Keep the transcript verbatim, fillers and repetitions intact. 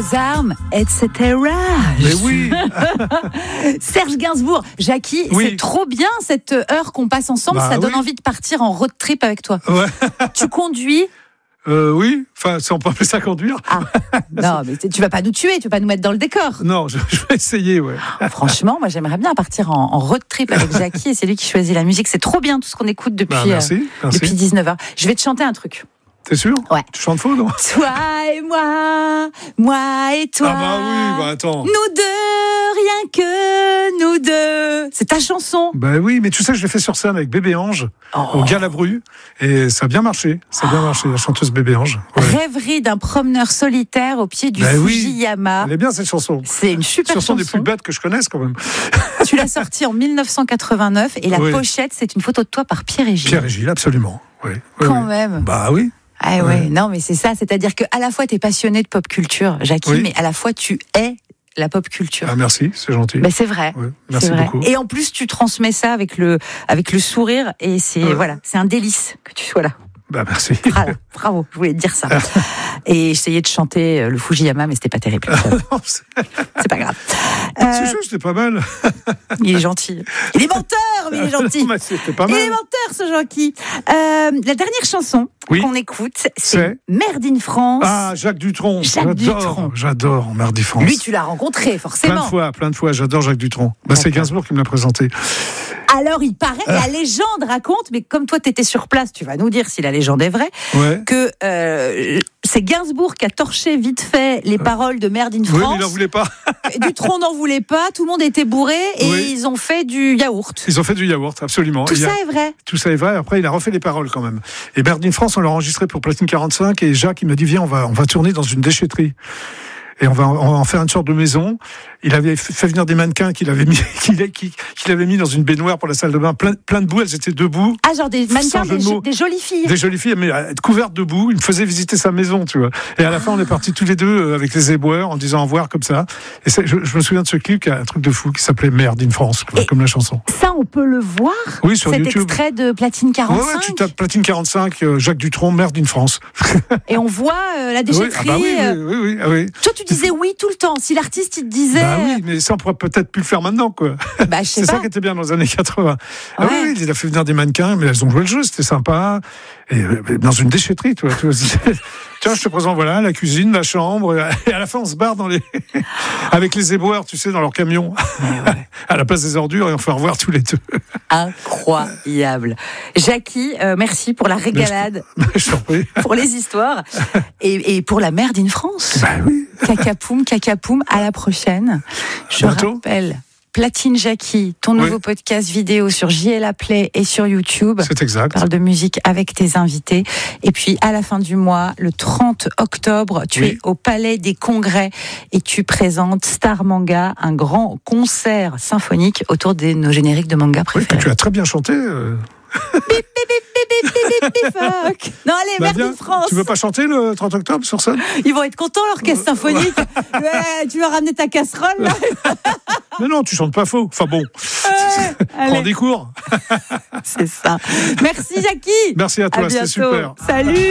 aux armes, et cetera. Mais oui. Serge Gainsbourg, Jackie, Oui. c'est trop bien cette heure qu'on passe ensemble. Bah ça donne oui. envie de partir en road trip avec toi. Ouais. Tu conduis. Euh, oui, enfin, si on peut appeler ça conduire. Ah, non, mais tu vas pas nous tuer, tu vas pas nous mettre dans le décor. Non, je, je vais essayer, ouais. Franchement, moi j'aimerais bien partir en, en road trip avec Jackie et c'est lui qui choisit la musique. C'est trop bien tout ce qu'on écoute depuis, Bah, merci, euh, merci. depuis dix-neuf heures. Je vais te chanter un truc. T'es sûr? Ouais. Tu chantes faux, non? Toi et moi, moi et toi. Ah bah oui, bah attends. Nous deux, rien que nous deux. C'est ta chanson. Bah oui, mais tu sais, je l'ai fait sur scène avec Bébé Ange, Oh. au Galabru, et ça a bien marché. Ça a bien marché, la chanteuse Bébé Ange. Ouais. Rêverie d'un promeneur solitaire au pied du Bah oui. Fujiyama. Elle est bien cette chanson. C'est une super Chanson chanson. des plus bêtes que je connaisse quand même. Tu l'as sortie en mille neuf cent quatre-vingt-neuf et la Oui. pochette, c'est une photo de toi par Pierre et Gilles. Pierre et Gilles, absolument. Oui. Oui, Quand oui. même. Bah oui. Ah ouais, Ouais. non mais c'est ça, c'est-à-dire que à la fois tu es passionné de pop culture, Jackie, Oui. mais à la fois tu es la pop culture. Ah merci, c'est gentil. Ben c'est vrai. Ouais, merci c'est vrai. beaucoup. Et en plus tu transmets ça avec le avec le sourire et c'est Ouais. voilà, c'est un délice que tu sois là. Bah merci. Voilà, bravo, je voulais te dire ça. Et j'essayais de chanter le Fujiyama mais c'était pas terrible. Non, c'est C'est pas grave. c'est Euh, juste, c'était pas mal. il est gentil. Il est menteur, mais il est gentil. Mais c'était pas Il est mal. menteur ce Jackie. Euh, la dernière chanson Oui. qu'on écoute, c'est C'est Merde in France. Ah, Jacques Dutronc. Jacques j'adore, Dutronc. j'adore Mardi France. Lui tu l'as rencontré Plein forcément. de fois, plein de fois, j'adore Jacques Dutronc. Bah, c'est D'accord. Gainsbourg qui me l'a présenté. Alors, il paraît, la légende raconte, mais comme toi, tu étais sur place, tu vas nous dire si la légende est vraie, Ouais. que euh, c'est Gainsbourg qui a torché vite fait les paroles de Merde in Oui, mais France. il n'en voulait pas. Dutronc n'en voulait pas, tout le monde était bourré et Oui. ils ont fait du yaourt. Ils ont fait du yaourt, absolument. Tout Il y a- ça est vrai. Tout ça est vrai. Après, il a refait les paroles quand même. Et Merde in France, on l'a enregistré pour Platine quarante-cinq. Et Jacques, il m'a dit, viens, on va, on va tourner dans une déchetterie. Et on va, on va en faire une sorte de maison. Il avait fait venir des mannequins qu'il avait mis, qu'il, qu'il, qu'il avait mis dans une baignoire pour la salle de bain, plein, plein de boue. Elles étaient debout. Ah, genre des mannequins, Sans jeu des, de jo- mots. des jolies filles. Des jolies filles, mais euh, couvertes de boue. Il me faisait visiter sa maison, tu vois. Et à la fin, on est partis tous les deux euh, avec les éboueurs en disant au revoir comme ça. Et c'est, je, je me souviens de ce clip qui a un truc de fou qui s'appelait Merde in France, quoi, Et- comme la chanson. Ça, on peut le voir. Oui, sur Cet YouTube. extrait de Platine Ouais, quarante-cinq. ouais, tu tapes Platine quarante-cinq, euh, Jacques Dutronc, Merde in France. Et on voit euh, la Oui, déchetterie. ah bah oui, euh, oui, oui, oui, ah oui. Toi, tu disais oui tout le temps. Si l'artiste, il te disait. Bah oui, mais ça, on pourrait peut-être plus le faire maintenant, quoi. Bah, je sais C'est pas. ça qui était bien dans les années quatre-vingts. Ah Ouais. oui, oui, il a fait venir des mannequins, mais elles ont joué le jeu, c'était sympa. Et euh, dans une déchetterie, tu vois. Tu vois, tiens, je te présente, voilà, la cuisine, la chambre. Et à la fin, on se barre dans les... avec les éboueurs, tu sais, dans leur camion. À la place des ordures, et on fait au revoir tous les deux. Incroyable. Jackie, euh, merci pour la régalade, Je t'en prie. pour les histoires et, et pour la Merde in France. Bah oui. Cacapoum, cacapoum, à la prochaine. Je Bientôt. rappelle, Platine Jackie, ton Oui. nouveau podcast vidéo sur J L A Play et sur YouTube. C'est exact. Parle de musique avec tes invités. Et puis, à la fin du mois, le trente octobre, tu Oui. es au Palais des Congrès et tu présentes Star Manga, un grand concert symphonique autour de nos génériques de manga Oui, préférés. tu as très bien chanté. euh. Bip, bip, bip, bip, bip, bip, fuck. Non, allez, Bah, Merde viens. in France. Tu veux pas chanter le trente octobre sur scène? Ils vont être contents, l'orchestre symphonique. Ouais, tu vas ramener ta casserole, là. Mais non, tu chantes pas faux. Enfin bon, Ouais, prends allez, des cours. c'est ça. Merci, Jackie. Merci à toi, À c'était bientôt. super. Salut.